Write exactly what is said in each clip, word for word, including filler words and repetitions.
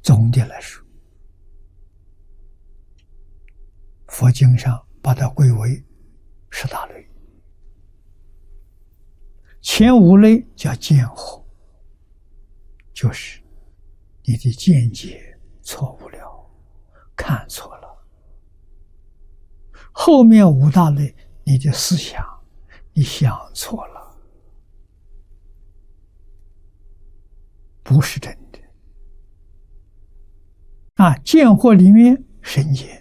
总的来说，佛经上把它归为十大类。前五类叫见惑，就是你的见解错误了，看错了。后面五大类，你的思想你想错了，不是真的。啊，见惑里面身见，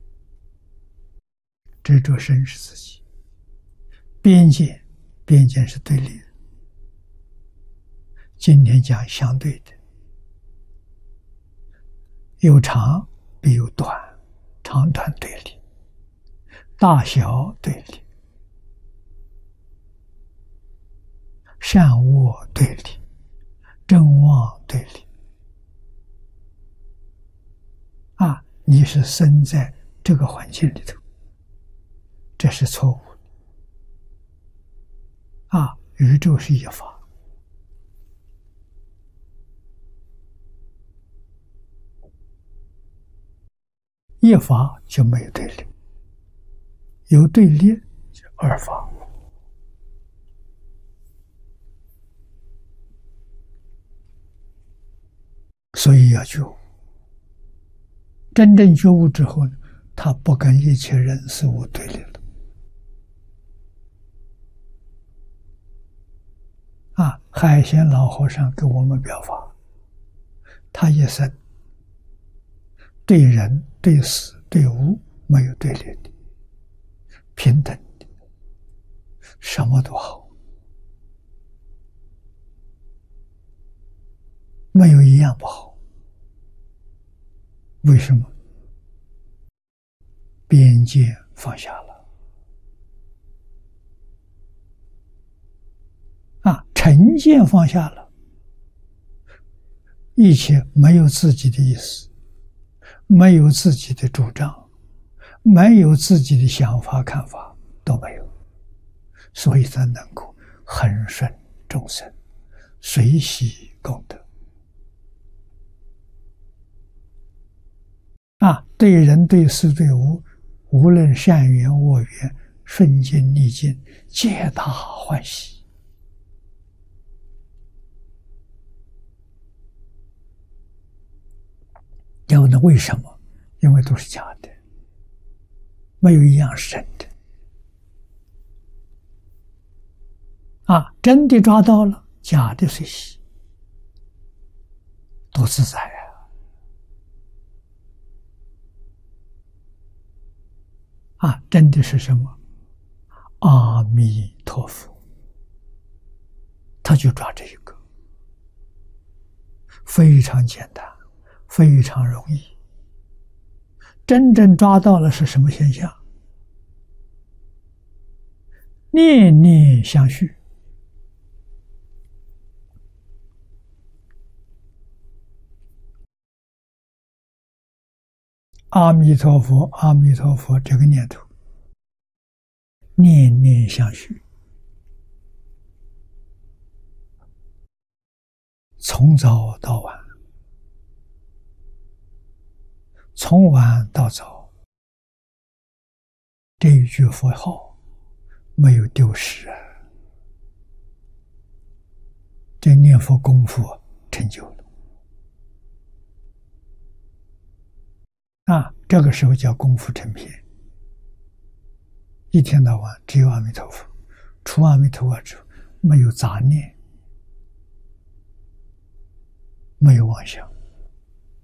执着身是自己；边见，边见是对立的。今天讲相对的，有长必有短，长短对立，大小对立，善恶对立，正妄对立。啊，你是生在这个环境里头，这是错误的。啊，宇宙是一法，一法就没有对立，有对立就二法。所以要觉悟，真正觉悟之后呢，他不跟一切人事物对立了。啊，海贤老和尚给我们表法，他一生对人、对事、对物没有对立的，平等的，什么都好，没有一样不好。为什么？边界放下了，啊，成见放下了，一切没有自己的意思，没有自己的主张，没有自己的想法看法，都没有，所以才能够恒顺众生，随喜功德。啊，对人对事对物，无论善缘恶缘，顺境逆境，皆大欢喜。要问为什么？因为都是假的，没有一样是真的。啊，真的抓到了，假的随喜，多自在啊！啊，真的是什么？阿弥陀佛，他就抓这一个，非常简单，非常容易。真正抓到了是什么现象？念念相续。阿弥陀佛，阿弥陀佛，这个念头，念念相续，从早到晚，从晚到早，这一句佛号没有丢失啊！这念佛功夫成就了。啊，这个时候叫功夫成片，一天到晚只有阿弥陀佛，除阿弥陀佛之后，没有杂念，没有妄想。